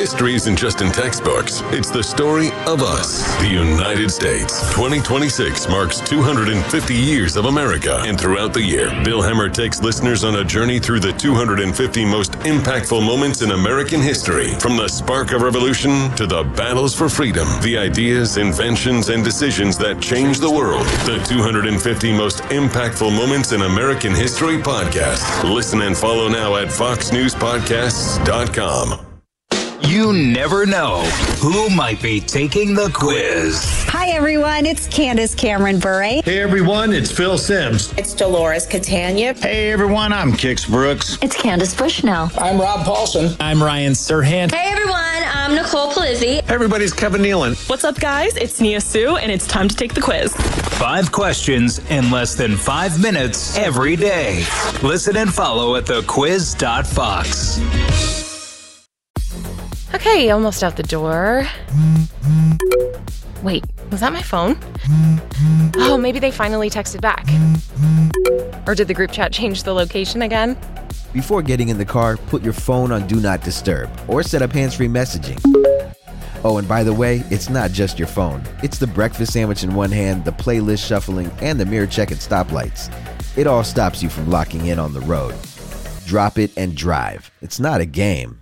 History isn't just in textbooks. It's the story of us, the United States. 2026 marks 250 years of America. And throughout the year, Bill Hemmer takes listeners on a journey through the 250 most impactful moments in American history. From the spark of revolution to the battles for freedom, the ideas, inventions, and decisions that changed the world. The 250 most impactful moments in American history podcast. Listen and follow now at foxnewspodcasts.com. You never know who might be taking the quiz. Hi, everyone. It's Candace Cameron Bure. Hey, everyone. It's Phil Sims. It's Dolores Catania. Hey, everyone. I'm Kix Brooks. It's Candace Bushnell. I'm Rob Paulson. I'm Ryan Serhant. Hey, everyone. I'm Nicole Palizzi. Hey, everybody. It's Kevin Nealon. What's up, guys? It's Nia Sue, and it's time to take the quiz. 5 questions in less than 5 minutes every day. Listen and follow at thequiz.fox. Okay, almost out the door. Wait, was that my phone? Oh, maybe they finally texted back. Or did the group chat change the location again? Before getting in the car, put your phone on Do Not Disturb or set up hands-free messaging. Oh, and by the way, it's not just your phone. It's the breakfast sandwich in one hand, the playlist shuffling, and the mirror check at stoplights. It all stops you from locking in on the road. Drop it and drive. It's not a game.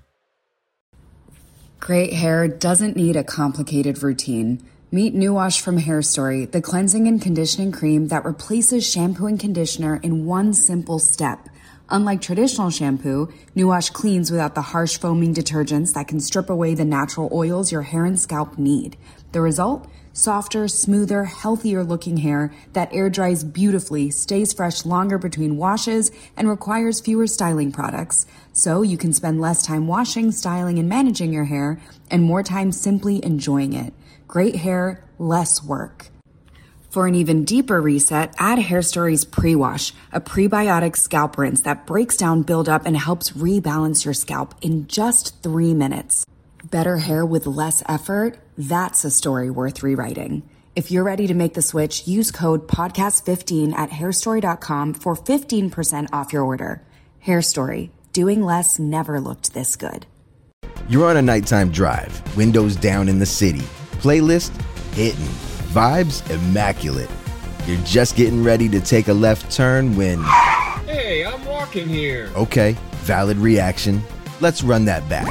Great hair doesn't need a complicated routine. Meet New Wash from Hair Story, the cleansing and conditioning cream that replaces shampoo and conditioner in one simple step. Unlike traditional shampoo, New Wash cleans without the harsh foaming detergents that can strip away the natural oils your hair and scalp need. The result? Softer, smoother, healthier looking hair that air dries beautifully, stays fresh longer between washes, and requires fewer styling products. So you can spend less time washing, styling, and managing your hair, and more time simply enjoying it. Great hair, less work. For an even deeper reset, add Hair Story's Pre-Wash, a prebiotic scalp rinse that breaks down buildup and helps rebalance your scalp in just 3 minutes. Better hair with less effort? That's a story worth rewriting. If you're ready to make the switch, use code PODCAST15 at hairstory.com for 15% off your order. Hair Story. Doing less never looked this good. You're on a nighttime drive, windows down in the city. Playlist hitting, vibes immaculate. You're just getting ready to take a left turn when... Hey, I'm walking here. Okay, valid reaction. Let's run that back.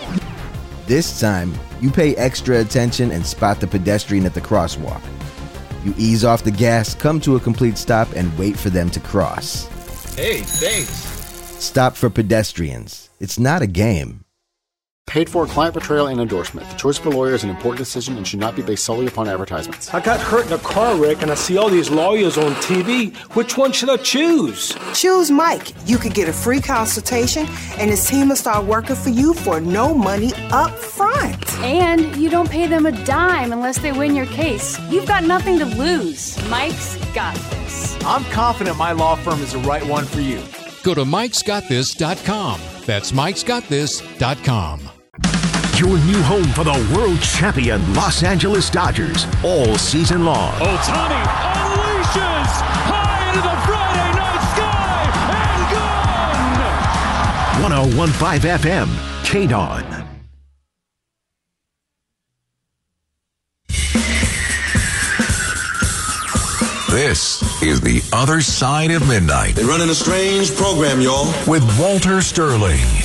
This time, you pay extra attention and spot the pedestrian at the crosswalk. You ease off the gas, come to a complete stop, and wait for them to cross. Hey, thanks. Stop for pedestrians. It's not a game. Paid for client portrayal and endorsement. The choice of a lawyer is an important decision and should not be based solely upon advertisements. I got hurt in a car wreck and I see all these lawyers on TV. Which one should I choose? Choose Mike. You could get a free consultation and his team will start working for you for no money up front. And you don't pay them a dime unless they win your case. You've got nothing to lose. Mike's got this. I'm confident my law firm is the right one for you. Go to mikesgotthis.com. That's mikesgotthis.com. Your new home for the world champion Los Angeles Dodgers all season long. Ohtani unleashes high into the Friday night sky and gone. 101.5 FM, KDON. This is The Other Side of Midnight. They're running a strange program, y'all. With Walter Sterling.